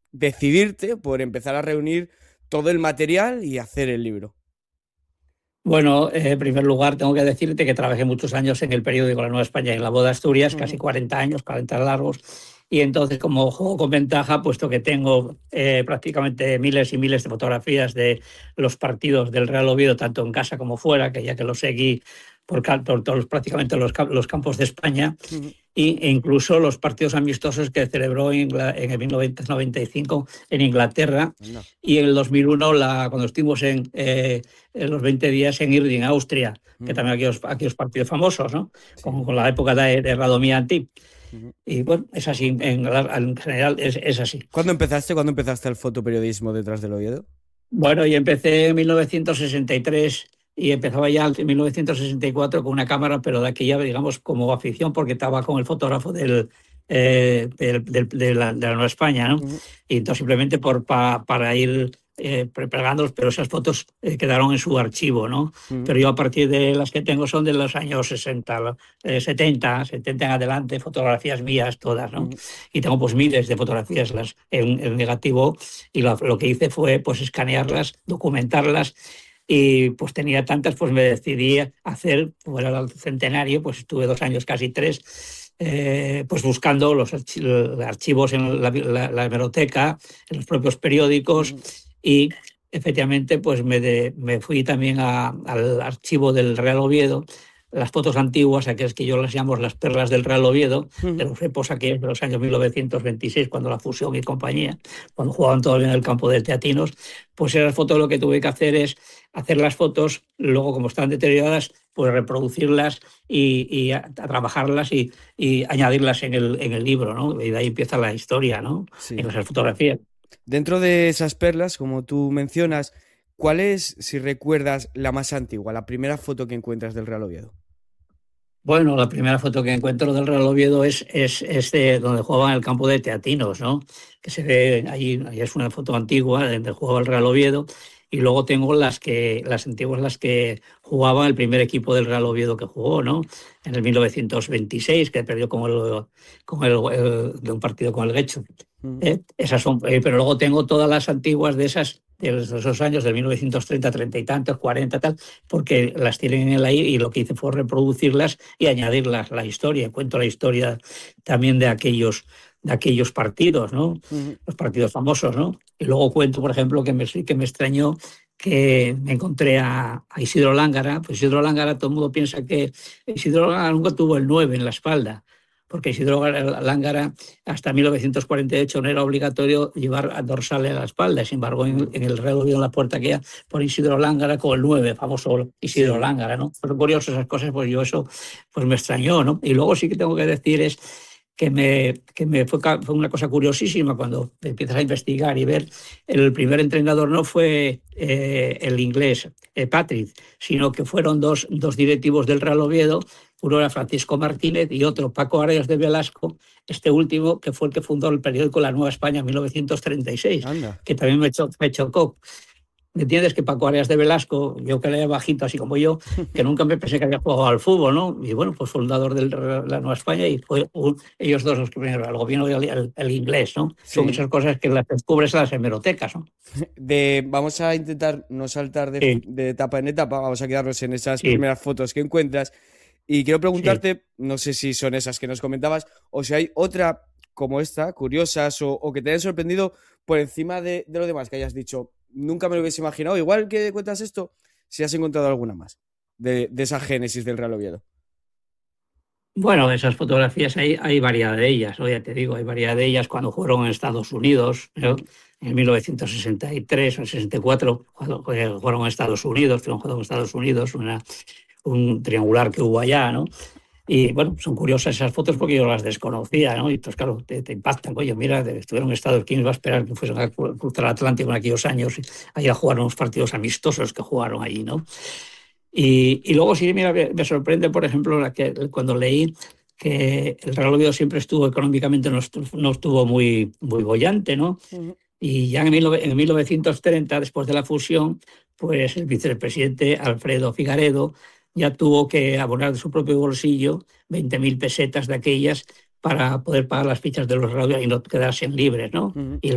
decidirte por empezar a reunir todo el material y hacer el libro? Bueno, en primer lugar, tengo que decirte que trabajé muchos años en el periódico La Nueva España, en La Voz de Asturias, casi Ujú. 40 años, 40 largos. Y entonces, como juego con ventaja, puesto que tengo prácticamente miles y miles de fotografías de los partidos del Real Oviedo, tanto en casa como fuera, que ya que los seguí por todos, prácticamente los campos de España, Ujú. e incluso los partidos amistosos que celebró en el 1995 en Inglaterra, Anda. y en el 2001 cuando estuvimos en los 20 días en Irding, Austria, que Ujú. también aquellos partidos famosos, ¿no? Sí. Con la época de Radomir Antip. Ujú. Y bueno, es así, en general es así. ¿Cuándo empezaste? ¿Cuándo empezaste el fotoperiodismo detrás del Oviedo? Bueno, y empecé en 1963 y empezaba ya en 1964 con una cámara, pero de aquella, digamos, como afición, porque estaba con el fotógrafo de la Nueva España, ¿no? Ujú. Y entonces simplemente para ir preparándolos, pero esas fotos quedaron en su archivo, ¿no? Ujú. Pero yo a partir de las que tengo son de los años 60, 70 en adelante, fotografías mías todas, ¿no? Ujú. Y tengo pues miles de fotografías en negativo, y lo que hice fue pues escanearlas, documentarlas, y pues tenía tantas, pues me decidí a hacer, bueno, el centenario, pues estuve 2 años, casi tres, pues buscando los archivos en la hemeroteca, en los propios periódicos, Ujú. y efectivamente pues me fui también al archivo del Real Oviedo, las fotos antiguas, aquellas que yo las llamo las perlas del Real Oviedo, de Ujú. los repos aquellos de los años 1926, cuando la fusión y compañía, cuando jugaban todavía en el campo de Teatinos. Pues esas fotos, lo que tuve que hacer es hacer las fotos, luego como están deterioradas, pues reproducirlas y a trabajarlas y añadirlas en el libro, ¿no? Y de ahí empieza la historia, ¿no? En Sí. esas fotografías. Dentro de esas perlas, como tú mencionas, ¿cuál es, si recuerdas, la más antigua, la primera foto que encuentras del Real Oviedo? Bueno, la primera foto que encuentro del Real Oviedo es de donde jugaba en el campo de Teatinos, ¿no? Que se ve ahí es una foto antigua donde jugaba el Real Oviedo. Y luego tengo las antiguas, las que jugaba el primer equipo del Real Oviedo que jugó, ¿no? En el 1926, que perdió de un partido con el Guecho. Ujú. Esas son, pero luego tengo todas las antiguas de esos años, de 1930, 30 y tantos, 40, tal, porque las tienen en la y lo que hice fue reproducirlas y añadirlas la historia. Cuento la historia también de aquellos partidos, ¿no? Ujú. Los partidos famosos, ¿no? Y luego cuento, por ejemplo, que me extrañó que me encontré a Isidro Lángara. Pues Isidro Lángara, todo el mundo piensa que Isidro Lángara nunca tuvo el 9 en la espalda, porque Isidro Lángara hasta 1948 no era obligatorio llevar dorsal en la espalda. Sin embargo, en, Ujú. en el Real Oviedo, en la puerta que hay por Isidro Lángara con el 9, famoso Isidro Sí. Lángara, ¿no? Son curiosas esas cosas, pues yo eso pues me extrañó, ¿no? Y luego sí que tengo que decir es que me fue una cosa curiosísima cuando empiezas a investigar y ver. El primer entrenador no fue el inglés Patrick, sino que fueron dos directivos del Real Oviedo. Uno era Francisco Martínez y otro Paco Arias de Velasco, este último que fue el que fundó el periódico La Nueva España en 1936, Anda. que también me chocó. ¿Me entiendes? Que Paco Arias de Velasco, yo que era bajito así como yo, que nunca me pensé que había jugado al fútbol, ¿no? Y bueno, pues fundador de la Nueva España, y fue ellos dos los que primero, el gobierno y el inglés, ¿no? Son Sí. esas cosas que las descubres en las hemerotecas, ¿no? Vamos a intentar no saltar Sí, de etapa en etapa, vamos a quedarnos en esas sí, primeras fotos que encuentras. Y quiero sí. preguntarte, no sé si son esas que nos comentabas, o si hay otra como esta, curiosas o que te hayan sorprendido por encima de lo demás, que hayas dicho, nunca me lo hubiese imaginado. Igual que cuentas esto, si has encontrado alguna más de esa génesis del Real Oviedo. Bueno, esas fotografías hay variedad de ellas, ¿no? Ya te digo, hay variedad de ellas cuando fueron en Estados Unidos, ¿no? Ujú. En 1963 o 64, cuando fueron a Estados Unidos, fueron jugando en Estados Unidos, un triangular que hubo allá, ¿no? Y bueno, son curiosas esas fotos porque yo las desconocía, ¿no? Y entonces, claro, te impactan. Oye, mira, estuvieron en Estados, ¿quién iba a esperar que fuesen a cruzar el Atlántico en aquellos años y a jugar unos partidos amistosos que jugaron allí, ¿no? Y luego sí, mira, me sorprende, por ejemplo, cuando leí que el Real Oviedo siempre estuvo económicamente, no estuvo muy boyante, ¿no? Ujú. Y ya en 1930, después de la fusión, pues el vicepresidente Alfredo Figaredo ya tuvo que abonar de su propio bolsillo 20.000 pesetas de aquellas para poder pagar las fichas de los radios y no quedarse libres, ¿no? Ujú. Y